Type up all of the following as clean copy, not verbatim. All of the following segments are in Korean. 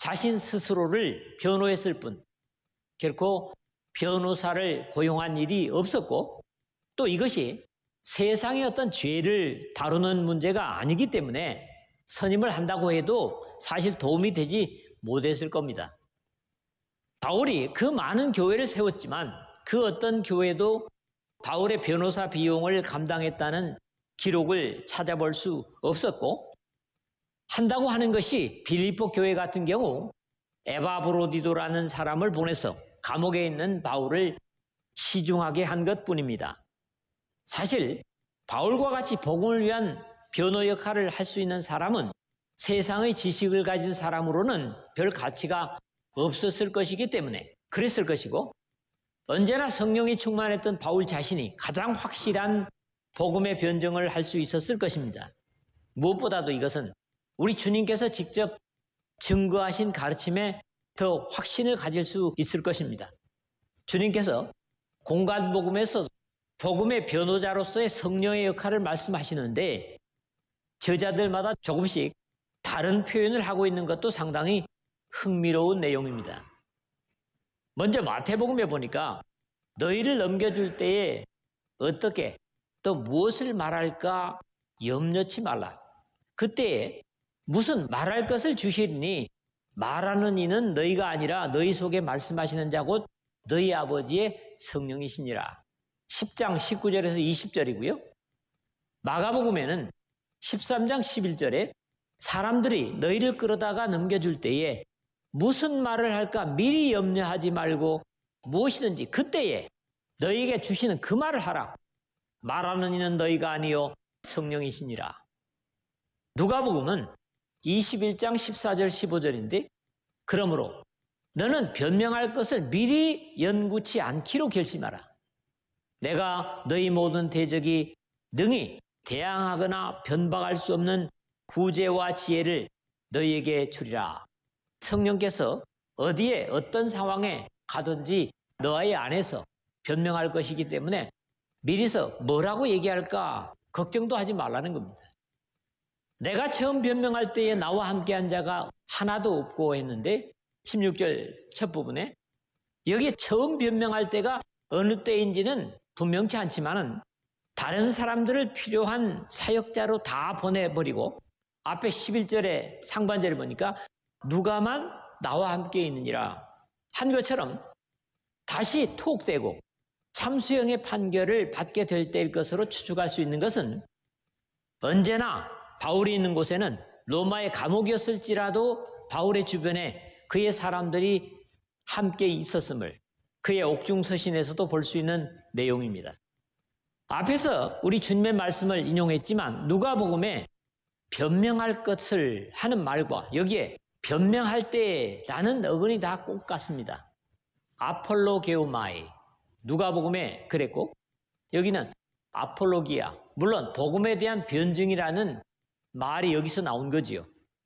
자신 스스로를 변호했을 뿐 결코 변호사를 고용한 일이 없었고, 또 이것이 세상의 어떤 죄를 다루는 문제가 아니기 때문에 선임을 한다고 해도 사실 도움이 되지 못했을 겁니다. 바울이 그 많은 교회를 세웠지만 그 어떤 교회도 바울의 변호사 비용을 감당했다는 기록을 찾아볼 수 없었고, 한다고 하는 것이 빌립보 교회 같은 경우 에바브로디도라는 사람을 보내서 감옥에 있는 바울을 시중하게 한 것뿐입니다. 사실 바울과 같이 복음을 위한 변호 역할을 할 수 있는 사람은 세상의 지식을 가진 사람으로는 별 가치가 없었을 것이기 때문에 그랬을 것이고, 언제나 성령이 충만했던 바울 자신이 가장 확실한 복음의 변증을 할 수 있었을 것입니다. 무엇보다도 이것은 우리 주님께서 직접 증거하신 가르침에 더 확신을 가질 수 있을 것입니다. 주님께서 공간복음에서 복음의 변호자로서의 성령의 역할을 말씀하시는데 저자들마다 조금씩 다른 표현을 하고 있는 것도 상당히 흥미로운 내용입니다. 먼저 마태복음에 보니까 너희를 넘겨줄 때에 어떻게 또 무엇을 말할까 염려치 말라. 그때에 무슨 말할 것을 주시리니 말하는 이는 너희가 아니라 너희 속에 말씀하시는 자 곧 너희 아버지의 성령이시니라. 10장 19절에서 20절이고요. 마가복음에는 13장 11절에 사람들이 너희를 끌어다가 넘겨줄 때에 무슨 말을 할까 미리 염려하지 말고 무엇이든지 그때에 너희에게 주시는 그 말을 하라. 말하는 이는 너희가 아니요 성령이시니라. 누가복음은 21장 14절 15절인데 그러므로 너는 변명할 것을 미리 연구치 않기로 결심하라. 내가 너희 모든 대적이 능히 대항하거나 변박할 수 없는 구제와 지혜를 너희에게 주리라. 성령께서 어디에 어떤 상황에 가든지 너희 안에서 변명할 것이기 때문에 미리서 뭐라고 얘기할까 걱정도 하지 말라는 겁니다. 내가 처음 변명할 때에 나와 함께한 자가 하나도 없고 했는데 16절 첫 부분에 여기에 처음 변명할 때가 어느 때인지는 분명치 않지만은 다른 사람들을 필요한 사역자로 다 보내버리고 앞에 11절에 상반절을 보니까 누가만 나와 함께 있느니라 한 것처럼 다시 투옥되고 참수형의 판결을 받게 될 때일 것으로 추측할 수 있는 것은 언제나 바울이 있는 곳에는 로마의 감옥이었을지라도 바울의 주변에 그의 사람들이 함께 있었음을 그의 옥중서신에서도 볼 수 있는 내용입니다. 앞에서 우리 주님의 말씀을 인용했지만 누가복음에 변명할 것을 하는 말과 여기에 변명할 때라는 어근이 다 꼭 같습니다. 아폴로게오마이 누가복음에 그랬고 여기는 아폴로기아 물론 복음에 대한 변증이라는 말이 여기서 나온 거지요.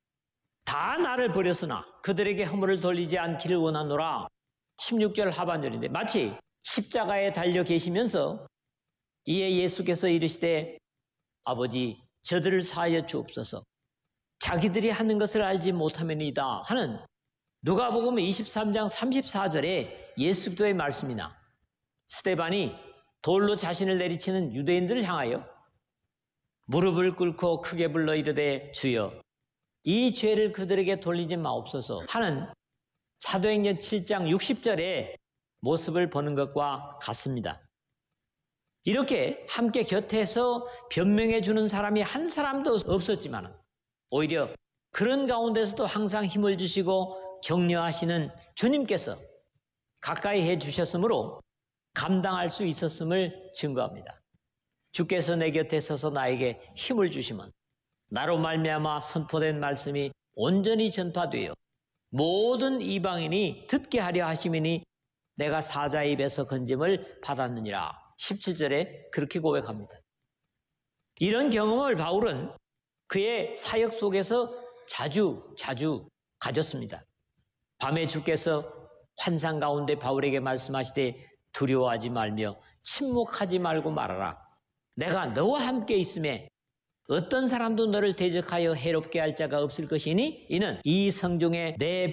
다 나를 버렸으나 그들에게 허물을 돌리지 않기를 원하노라 16절 하반절인데 마치 십자가에 달려 계시면서 이에 예수께서 이르시되 아버지 저들을 사하여 주옵소서 자기들이 하는 것을 알지 못하면이다 하는 누가복음 23장 34절에 예수도의 말씀이나 스데반이 돌로 자신을 내리치는 유대인들을 향하여 무릎을 꿇고 크게 불러 이르되 주여 이 죄를 그들에게 돌리지 마옵소서 하는 사도행전 7장 60절의 모습을 보는 것과 같습니다. 이렇게 함께 곁에서 변명해 주는 사람이 한 사람도 없었지만 오히려 그런 가운데서도 항상 힘을 주시고 격려하시는 주님께서 가까이 해 주셨으므로 감당할 수 있었음을 증거합니다. 주께서 내 곁에 서서 나에게 힘을 주시면 나로 말미암아 선포된 말씀이 온전히 전파되어 모든 이방인이 듣게 하려 하심이니 내가 사자의 입에서 건짐을 받았느니라. 17절에 그렇게 고백합니다. 이런 경험을 바울은 그의 사역 속에서 자주 가졌습니다. 밤에 주께서 환상 가운데 바울에게 말씀하시되 두려워하지 말며 침묵하지 말고 말하라. 내가 너와 함께 있음에 어떤 사람도 너를 대적하여 해롭게 할 자가 없을 것이니 이는 이 성중에 내